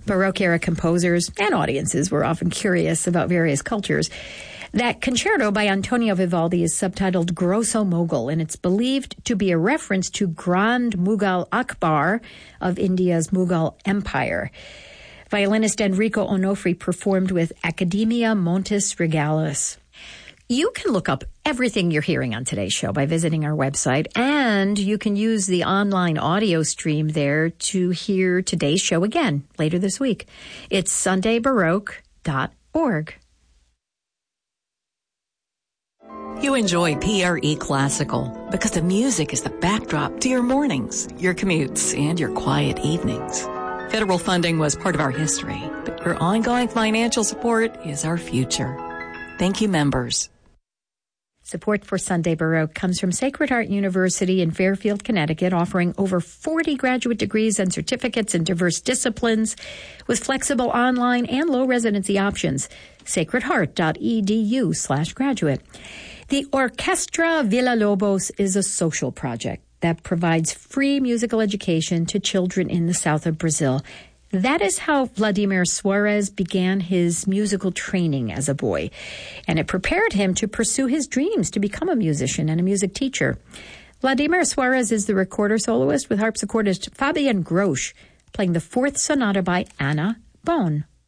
Baroque-era composers and audiences were often curious about various cultures. That concerto by Antonio Vivaldi is subtitled Grosso Mogul, and it's believed to be a reference to Grand Mughal Akbar of India's Mughal Empire. Violinist Enrico Onofri performed with Academia Montes Regalis. You can look up everything you're hearing on today's show by visiting our website, and you can use the online audio stream there to hear today's show again later this week. It's sundaybaroque.org. You enjoy PRE Classical because the music is the backdrop to your mornings, your commutes, and your quiet evenings. Federal funding was part of our history, but your ongoing financial support is our future. Thank you, members. Support for Sunday Baroque comes from Sacred Heart University in Fairfield, Connecticut, offering over 40 graduate degrees and certificates in diverse disciplines with flexible online and low residency options. sacredheart.edu/graduate. The Orquestra Villa-Lobos is a social project that provides free musical education to children in the south of Brazil. That is how Vladimir Suarez began his musical training as a boy, and it prepared him to pursue his dreams to become a musician and a music teacher. Vladimir Suarez is the recorder soloist with harpsichordist Fabian Grosch, playing the fourth sonata by Anna Bohn.